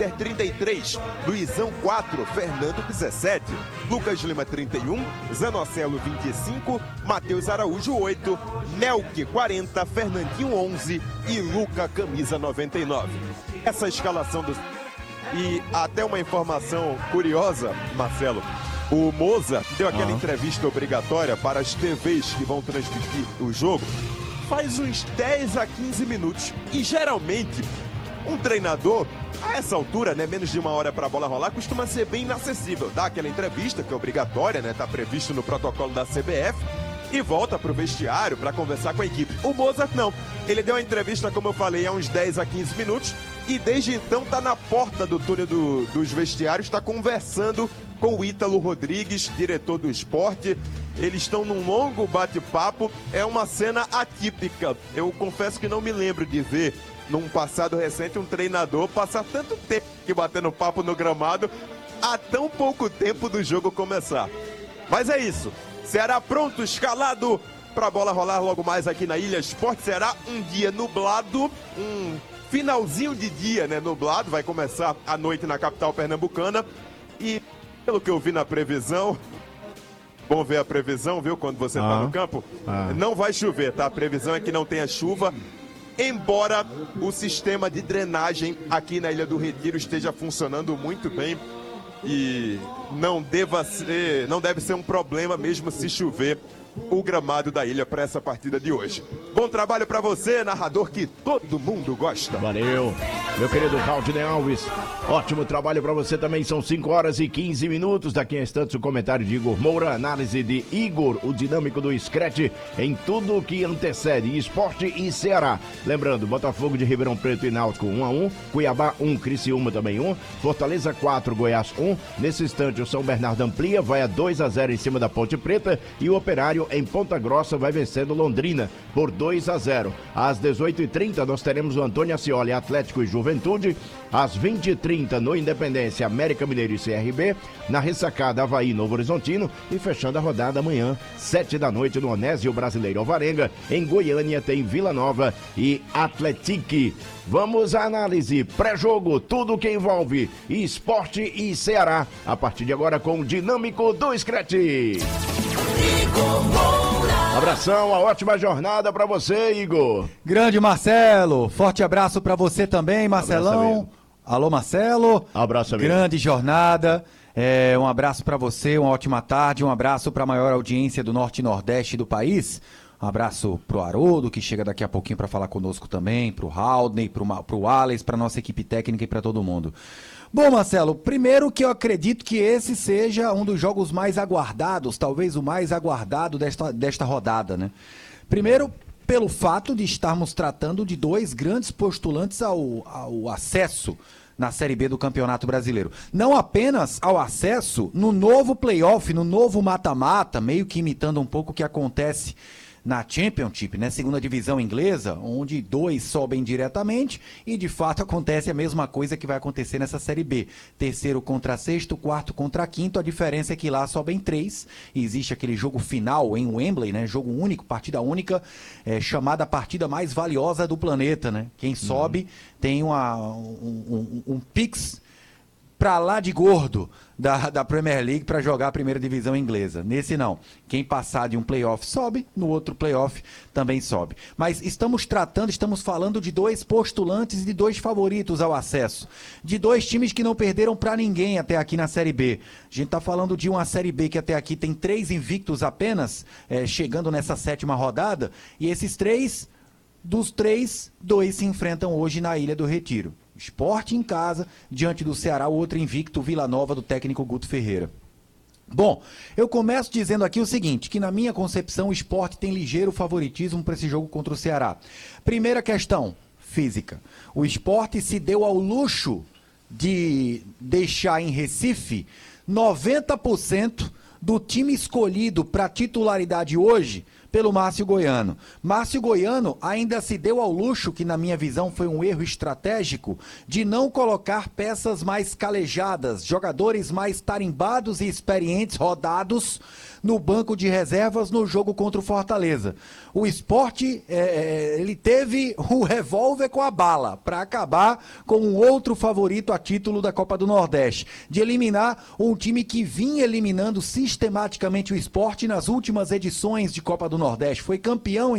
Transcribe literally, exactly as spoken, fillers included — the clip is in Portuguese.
Inter trinta e três, Luizão quatro, Fernando dezessete, Lucas Lima trinta e um, Zanocelo vinte e cinco, Matheus Araújo oito, Melk quarenta, Fernandinho onze e Luca camisa noventa e nove. Essa escalação do... E até uma informação curiosa, Marcelo, o Moza deu aquela uhum. entrevista obrigatória para as T Vs que vão transmitir o jogo faz uns dez a quinze minutos. E geralmente, um treinador, a essa altura, né, menos de uma hora para a bola rolar, costuma ser bem inacessível. Dá aquela entrevista, que é obrigatória, né, tá previsto no protocolo da C B F, e volta pro vestiário para conversar com a equipe. O Mozart não. Ele deu a entrevista, como eu falei, há uns dez a quinze minutos, e desde então tá na porta do túnel do, dos vestiários, está conversando com o Ítalo Rodrigues, diretor do esporte. Eles estão num longo bate-papo. É uma cena atípica. Eu confesso que não me lembro de ver, num passado recente, um treinador passar tanto tempo que batendo papo no gramado há tão pouco tempo do jogo começar. Mas é isso. Ceará pronto, escalado para a bola rolar logo mais aqui na Ilha Esporte. Será um dia nublado, um finalzinho de dia, né, nublado. Vai começar a noite na capital pernambucana. E pelo que eu vi na previsão, bom ver a previsão, viu, quando você está ah, no campo, ah. não vai chover, tá? A previsão é que não tenha chuva, embora o sistema de drenagem aqui na Ilha do Retiro esteja funcionando muito bem e não deva ser, não deve ser um problema mesmo se chover o gramado da ilha para essa partida de hoje. Bom trabalho para você, narrador que todo mundo gosta. Valeu, meu querido Claudinei Alves. Ótimo trabalho para você também. São cinco horas e quinze minutos. Daqui a instantes o comentário de Igor Moura, análise de Igor, o dinâmico do Scratch, em tudo o que antecede Esporte e Ceará. Lembrando, Botafogo de Ribeirão Preto e Náutico um a um, Cuiabá um, Criciúma também um, Fortaleza quatro, Goiás um. Nesse instante o São Bernardo amplia, vai a dois a zero em cima da Ponte Preta, e o Operário em Ponta Grossa vai vencendo Londrina por dois a zero. Às dezoito e trinta nós teremos o Antônio Ascioli, Atlético e Juventude. Às vinte e trinta no Independência, América Mineiro e C R B. Na ressacada, Avaí, Novo Horizontino. E fechando a rodada amanhã, sete da noite no Onésio Brasileiro Alvarenga. Em Goiânia tem Vila Nova e Atlético. Vamos à análise, pré-jogo, tudo que envolve Esporte e Ceará. A partir de agora com o dinâmico do Scratch. Abração, uma ótima jornada pra você, Igor. Grande Marcelo, forte abraço pra você também, Marcelão. Alô, Marcelo. Abraço, amigo. Grande jornada. É, um abraço pra você, uma ótima tarde. Um abraço pra maior audiência do Norte e Nordeste do país. Um abraço pro Haroldo, que chega daqui a pouquinho para falar conosco também, pro Haldney, pro, pro Alex, pra nossa equipe técnica e pra todo mundo. Bom, Marcelo, primeiro que eu acredito que esse seja um dos jogos mais aguardados, talvez o mais aguardado desta, desta rodada, né? Primeiro, pelo fato de estarmos tratando de dois grandes postulantes ao, ao acesso na Série B do Campeonato Brasileiro. Não apenas ao acesso no novo playoff, no novo mata-mata, meio que imitando um pouco o que acontece na Championship, né, segunda divisão inglesa, onde dois sobem diretamente e de fato acontece a mesma coisa que vai acontecer nessa Série B. Terceiro contra sexto, quarto contra quinto, a diferença é que lá sobem três, e existe aquele jogo final em Wembley, né, jogo único, partida única, é, chamada a partida mais valiosa do planeta, né? Quem sobe uhum. tem uma, um, um, um pix pra lá de gordo da, da Premier League para jogar a primeira divisão inglesa. Nesse não. Quem passar de um playoff sobe, no outro playoff também sobe. Mas estamos tratando, estamos falando de dois postulantes e de dois favoritos ao acesso. De dois times que não perderam para ninguém até aqui na Série B. A gente está falando de uma Série B que até aqui tem três invictos apenas, é, chegando nessa sétima rodada, e esses três, dos três, dois se enfrentam hoje na Ilha do Retiro. Sport em casa, diante do Ceará, o outro invicto, Vila Nova, do técnico Guto Ferreira. Bom, eu começo dizendo aqui o seguinte, que na minha concepção o Sport tem ligeiro favoritismo para esse jogo contra o Ceará. Primeira questão, física. O Sport se deu ao luxo de deixar em Recife noventa por cento do time escolhido para titularidade hoje pelo Márcio Goiano. Márcio Goiano ainda se deu ao luxo, que na minha visão foi um erro estratégico, de não colocar peças mais calejadas, jogadores mais tarimbados e experientes, rodados, no banco de reservas no jogo contra o Fortaleza. O Sport, é, ele teve o revólver com a bala para acabar com um outro favorito a título da Copa do Nordeste, de eliminar um time que vinha eliminando sistematicamente o Sport nas últimas edições de Copa do Nordeste. Foi campeão